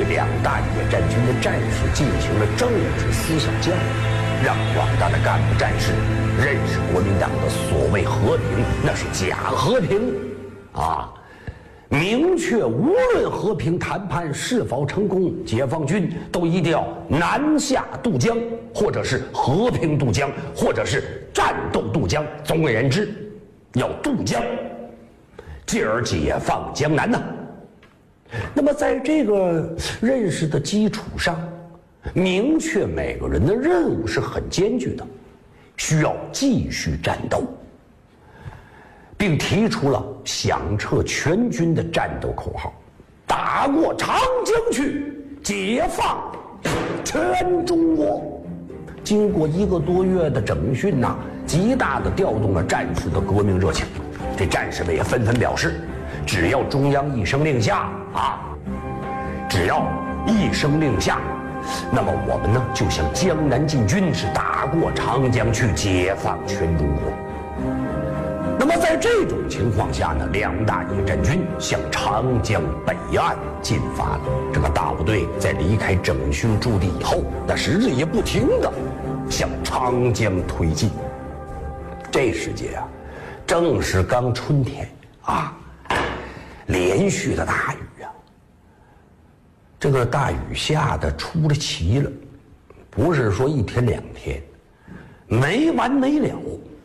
两大野战军的战士进行了政治思想教育，让广大的干部战士认识国民党的所谓和平那是假和平啊！明确无论和平谈判是否成功，解放军都一定要南下渡江，或者是和平渡江，或者是战斗渡江。总而言之，要渡江，进而解放江南呢。那么在这个认识的基础上，明确每个人的任务是很艰巨的，需要继续战斗，并提出了响彻全军的战斗口号：打过长江去，解放全中国。经过1个多月的整训呐，极大地调动了战士的革命热情。这战士们也纷纷表示，只要中央一声令下啊，只要一声令下，那么我们呢就向江南进军，是打过长江去，解放全中国。那么在这种情况下呢，两大野战军向长江北岸进发了。这个大部队在离开整训驻地以后，那是日夜不停地向长江推进。这时节啊，正是刚春天啊，连续的大雨啊，这个大雨下的出了奇了，不是说1天2天，没完没了。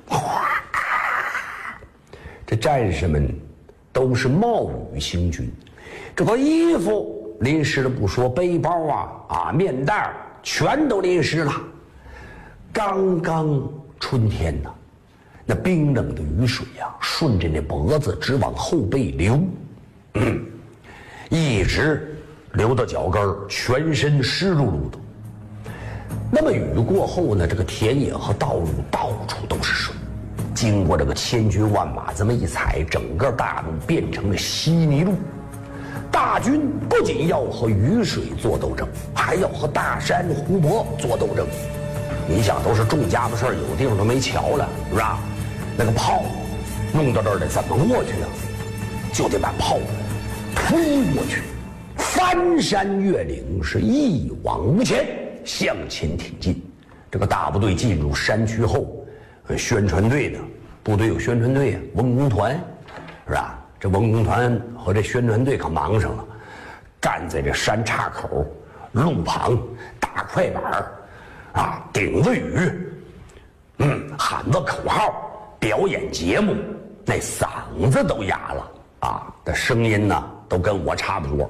这战士们都是冒雨行军，这个衣服淋湿了不说，背包面袋全都淋湿了。刚刚春天呢，那冰冷的雨水顺着那脖子直往后背流，一直流到脚跟，全身湿漉漉的。那么雨过后呢，这个田野和道路到处都是水。经过这个千军万马这么一踩，整个大路变成了稀泥路。大军不仅要和雨水做斗争，还要和大山湖泊做斗争。你想，都是重家伙事儿，有地方都没桥了，是吧？那个炮弄到这儿得怎么过去啊？就得把炮推过去，翻山越岭，是一往无前，向前挺进。这个大部队进入山区后，宣传队的部队有宣传队文工团，是吧？这文工团和这宣传队可忙上了，站在这山岔口、路旁打快板顶着雨，喊着口号，表演节目，那嗓子都哑了这声音呢都跟我差不多。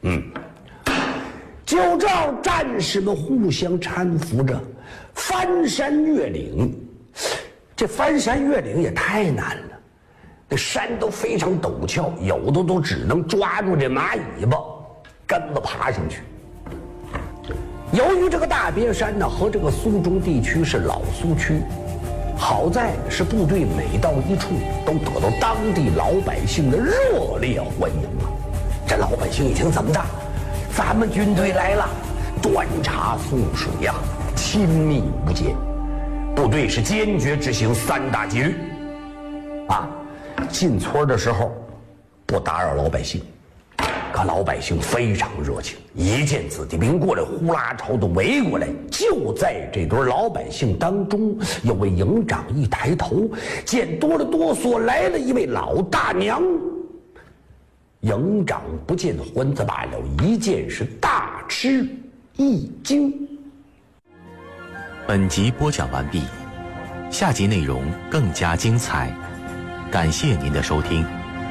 就照战士们互相搀扶着翻山越岭。这翻山越岭也太难了，那山都非常陡峭，有的都只能抓住这马尾巴跟着爬上去。由于这个大别山呢和这个苏中地区是老苏区，好在是部队每到一处都得到当地老百姓的热烈欢迎这老百姓一听，怎么的，咱们军队来了，端茶送水亲密无间。部队是坚决执行3大纪律进村的时候不打扰老百姓，可老百姓非常热情，一见子弟兵过来，呼啦朝都围过来。就在这堆老百姓当中，有位营长一抬头，见哆了哆嗦来了一位老大娘。营长不见欢则罢了，一见是大吃一惊。 本集播讲完毕，下集内容更加精彩，感谢您的收听。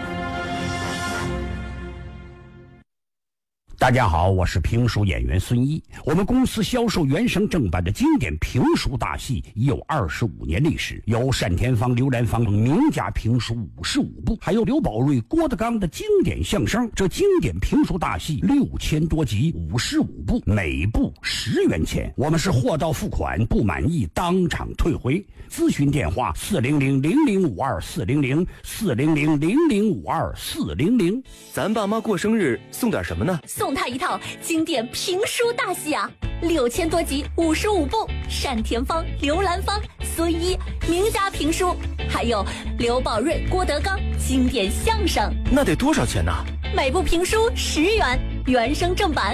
大家好，我是评书演员孙一。我们公司销售原声正版的经典评书大戏已有25年历史，有单田芳、刘兰芳等名家评书55部，还有刘宝瑞、郭德纲的经典相声。这经典评书大戏6000多集，55部，每部10元钱。我们是货到付款，不满意当场退回。咨询电话400-0052-400，400-0052-400。 咱爸妈过生日送点什么呢？ 送他一套经典评书大戏6000多集，55部，单田芳、刘兰芳、孙一名家评书，还有刘宝瑞、郭德纲经典相声。 那得多少钱呢？ 每部评书10元，原声正版